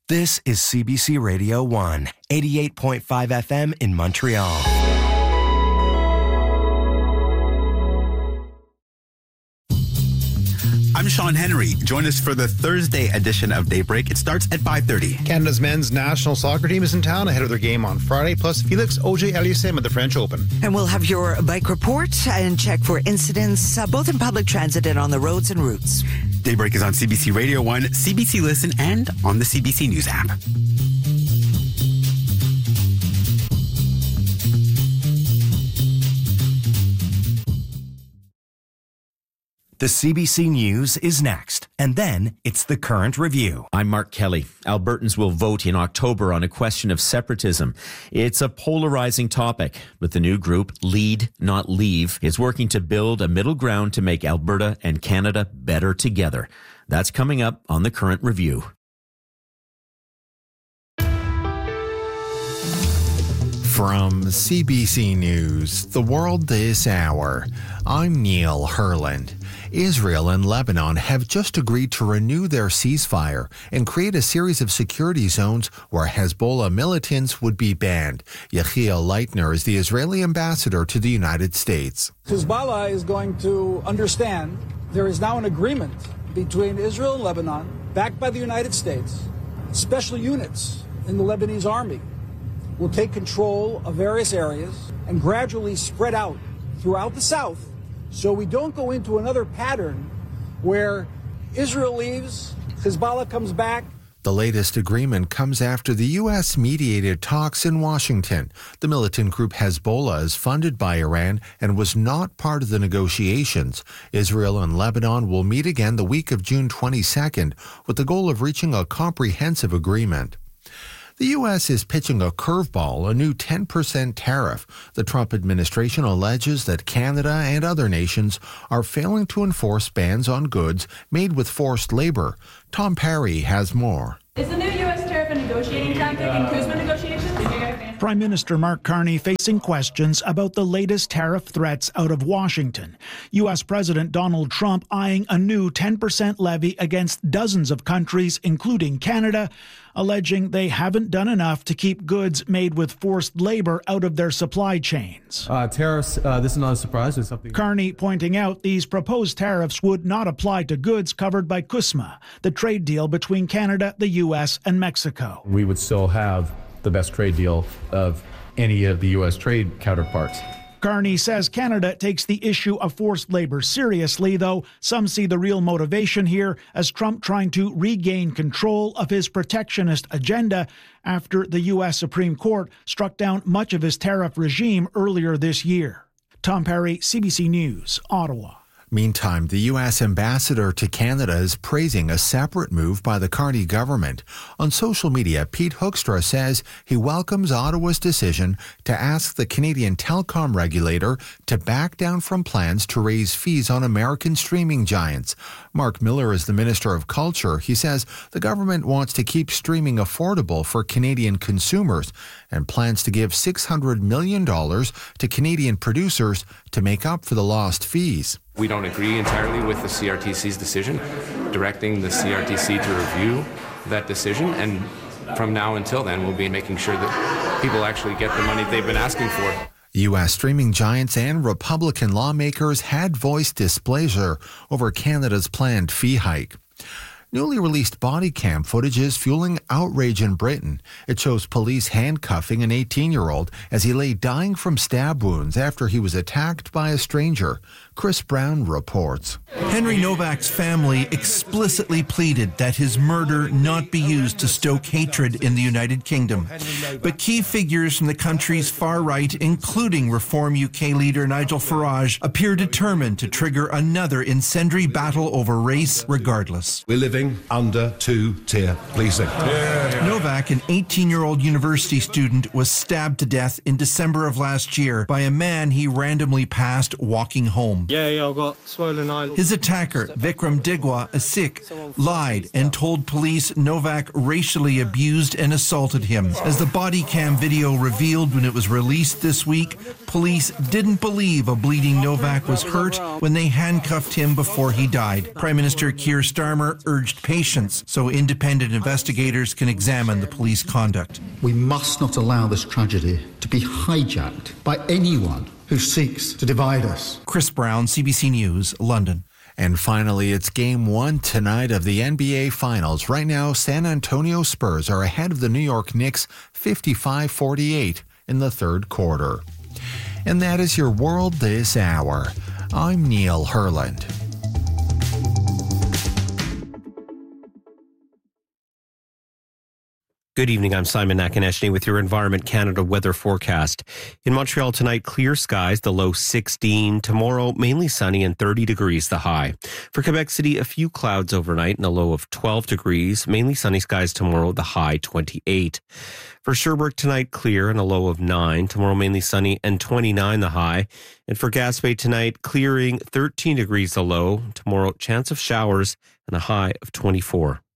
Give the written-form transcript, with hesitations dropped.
This is CBC Radio 1, 88.5 FM in Montreal. I'm Sean Henry. Join us for the Thursday edition of Daybreak. It starts at 5:30. Canada's men's national soccer team is in town ahead of their game on Friday, plus Felix Auger-Aliassime at the French Open. And we'll have your bike report and check for incidents, both in public transit and on the roads and routes. Daybreak is on CBC Radio 1, CBC Listen, and on the CBC News app. The CBC News is next, and then it's the Current Review. I'm Mark Kelly. Albertans will vote in October on a question of separatism. It's a polarizing topic, but the new group, Lead Not Leave, is working to build a middle ground to make Alberta and Canada better together. That's coming up on the Current Review. From CBC News, The World This Hour, I'm Neil Herland. Israel and Lebanon have just agreed to renew their ceasefire and create a series of security zones where Hezbollah militants would be banned. Yechiel Leitner is the Israeli ambassador to the United States. Hezbollah is going to understand there is now an agreement between Israel and Lebanon, backed by the United States. Special units in the Lebanese army will take control of various areas and gradually spread out throughout the south, so we don't go into another pattern where Israel leaves, Hezbollah comes back. The latest agreement comes after the U.S. mediated talks in Washington. The militant group Hezbollah is funded by Iran and was not part of the negotiations. Israel and Lebanon will meet again the week of June 22nd with the goal of reaching a comprehensive agreement. The U.S. is pitching a curveball, a new 10% tariff. The Trump administration alleges that Canada and other nations are failing to enforce bans on goods made with forced labor. Tom Perry has more. Is the new U.S. tariff a negotiating tactic in CUSMA negotiations? Prime Minister Mark Carney facing questions about the latest tariff threats out of Washington. U.S. President Donald Trump eyeing a new 10% levy against dozens of countries, including Canada, alleging they haven't done enough to keep goods made with forced labor out of their supply chains. Tariffs, this is not a surprise. It's something. Carney pointing out these proposed tariffs would not apply to goods covered by CUSMA, the trade deal between Canada, the U.S., and Mexico. We would still have the best trade deal of any of the U.S. trade counterparts. Carney says Canada takes the issue of forced labor seriously, though some see the real motivation here as Trump trying to regain control of his protectionist agenda after the U.S. Supreme Court struck down much of his tariff regime earlier this year. Tom Perry, CBC News, Ottawa. Meantime, the U.S. ambassador to Canada is praising a separate move by the Carney government. On social media, Pete Hoekstra says he welcomes Ottawa's decision to ask the Canadian telecom regulator to back down from plans to raise fees on American streaming giants. Mark Miller is the Minister of Culture. He says the government wants to keep streaming affordable for Canadian consumers and plans to give $600 million to Canadian producers to make up for the lost fees. We don't agree entirely with the CRTC's decision, directing the CRTC to review that decision, and from now until then, we'll be making sure that people actually get the money they've been asking for. U.S. streaming giants and Republican lawmakers had voiced displeasure over Canada's planned fee hike. Newly released body cam footage is fueling outrage in Britain. It shows police handcuffing an 18-year-old as he lay dying from stab wounds after he was attacked by a stranger. Chris Brown reports. Henry Novak's family explicitly pleaded that his murder not be used to stoke hatred in the United Kingdom. But key figures from the country's far right, including Reform UK leader Nigel Farage, appear determined to trigger another incendiary battle over race regardless. We're living under two-tier policing. Novak, an 18-year-old university student, was stabbed to death in December of last year by a man he randomly passed walking home. Yeah, I got swollen eyes. His attacker, Vikram Digwa, a Sikh, lied and told police Novak racially abused and assaulted him. As the body cam video revealed when it was released this week, police didn't believe a bleeding Novak was hurt when they handcuffed him before he died. Prime Minister Keir Starmer urged urged patience so independent investigators can examine the police conduct. We must not allow this tragedy to be hijacked by anyone who seeks to divide us. Chris Brown, CBC News, London. And finally, it's Game 1 tonight of the NBA Finals. Right now, San Antonio Spurs are ahead of the New York Knicks 55-48 in the third quarter. And that is your World This Hour. I'm Neil Herland. Good evening, I'm Simon Nakaneshny with your Environment Canada weather forecast. In Montreal tonight, clear skies, the low 16. Tomorrow, mainly sunny and 30 degrees, the high. For Quebec City, a few clouds overnight and a low of 12 degrees. Mainly sunny skies tomorrow, the high 28. For Sherbrooke tonight, clear and a low of 9. Tomorrow, mainly sunny and 29, the high. And for Gaspé tonight, clearing 13 degrees, the low. Tomorrow, chance of showers and a high of 24.